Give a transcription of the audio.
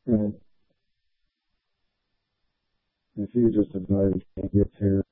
Right. If you just advise he gets here